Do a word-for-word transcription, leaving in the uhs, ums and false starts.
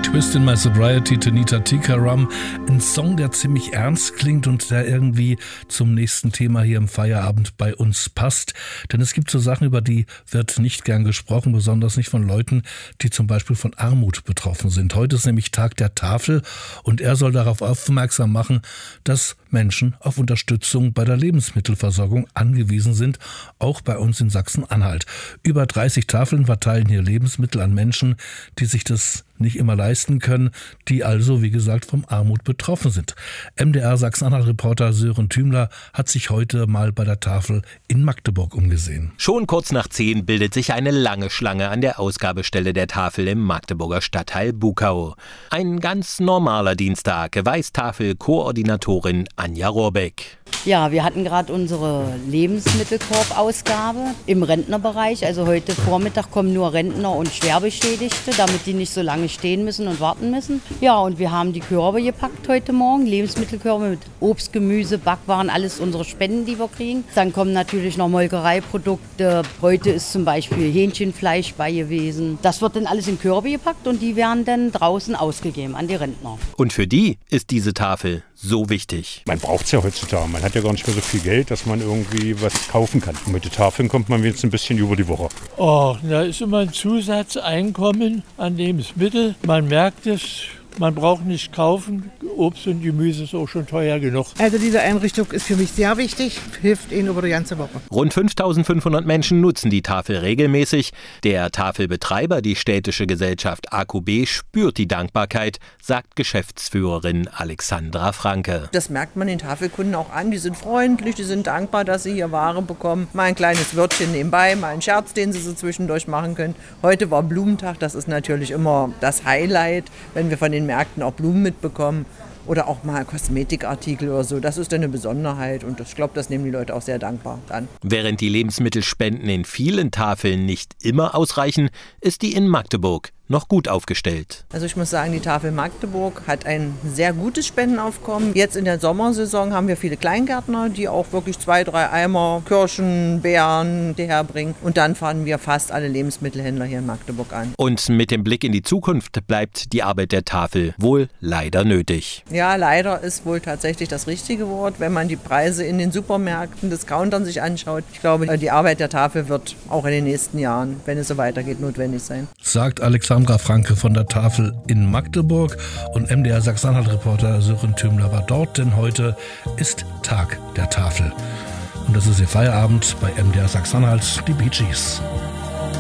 Twist in My Sobriety, Tanita Tikaram. Ein Song, der ziemlich ernst klingt und der irgendwie zum nächsten Thema hier im Feierabend bei uns passt. Denn es gibt so Sachen, über die wird nicht gern gesprochen, besonders nicht von Leuten, die zum Beispiel von Armut betroffen sind. Heute ist nämlich Tag der Tafel und er soll darauf aufmerksam machen, dass Menschen auf Unterstützung bei der Lebensmittelversorgung angewiesen sind, auch bei uns in Sachsen-Anhalt. Über dreißig Tafeln verteilen hier Lebensmittel an Menschen, die sich das nicht immer leisten können, die also, wie gesagt, vom Armut betroffen sind. M D R Sachsen-Anhalt-Reporter Sören Thümler hat sich heute mal bei der Tafel in Magdeburg umgesehen. Schon kurz nach zehn bildet sich eine lange Schlange an der Ausgabestelle der Tafel im Magdeburger Stadtteil Bukau. Ein ganz normaler Dienstag, weiß Tafelkoordinatorin Anja Rohrbeck. Ja, wir hatten gerade unsere Lebensmittelkorbausgabe im Rentnerbereich. Also heute Vormittag kommen nur Rentner und Schwerbeschädigte, damit die nicht so lange stehen müssen und warten müssen. Ja, und wir haben die Körbe gepackt heute Morgen, Lebensmittelkörbe mit Obst, Gemüse, Backwaren, alles unsere Spenden, die wir kriegen. Dann kommen natürlich noch Molkereiprodukte. Heute ist zum Beispiel Hähnchenfleisch bei gewesen. Das wird dann alles in Körbe gepackt und die werden dann draußen ausgegeben an die Rentner. Und für die ist diese Tafel so wichtig. Man braucht es ja heutzutage. Man hat ja gar nicht mehr so viel Geld, dass man irgendwie was kaufen kann. Und mit den Tafeln kommt man wenigstens ein bisschen über die Woche. Oh, da ist immer ein Zusatzeinkommen an Lebensmittel. Man merkt es. Man braucht nicht kaufen, Obst und Gemüse ist auch schon teuer genug. Also diese Einrichtung ist für mich sehr wichtig, hilft Ihnen über die ganze Woche. Rund fünftausendfünfhundert Menschen nutzen die Tafel regelmäßig. Der Tafelbetreiber, die städtische Gesellschaft A Q B, spürt die Dankbarkeit, sagt Geschäftsführerin Alexandra Franke. Das merkt man den Tafelkunden auch an, die sind freundlich, die sind dankbar, dass sie hier Ware bekommen. Mal ein kleines Wörtchen nebenbei, mal einen Scherz, den sie so zwischendurch machen können. Heute war Blumentag, das ist natürlich immer das Highlight, wenn wir von den Märkten auch Blumen mitbekommen oder auch mal Kosmetikartikel oder so. Das ist eine Besonderheit und ich glaube, das nehmen die Leute auch sehr dankbar an. Während die Lebensmittelspenden in vielen Tafeln nicht immer ausreichen, ist die in Magdeburg noch gut aufgestellt. Also ich muss sagen, die Tafel Magdeburg hat ein sehr gutes Spendenaufkommen. Jetzt in der Sommersaison haben wir viele Kleingärtner, die auch wirklich zwei, drei Eimer Kirschen, Beeren herbringen. Und dann fahren wir fast alle Lebensmittelhändler hier in Magdeburg an. Und mit dem Blick in die Zukunft bleibt die Arbeit der Tafel wohl leider nötig. Ja, leider ist wohl tatsächlich das richtige Wort, wenn man die Preise in den Supermärkten, Discountern sich anschaut. Ich glaube, die Arbeit der Tafel wird auch in den nächsten Jahren, wenn es so weitergeht, notwendig sein. Sagt Alexandra Franke von der Tafel in Magdeburg und M D R Sachsen-Anhalt-Reporter Sören Thümler war dort, denn heute ist Tag der Tafel. Und das ist Ihr Feierabend bei M D R Sachsen-Anhalt, die Bee Gees.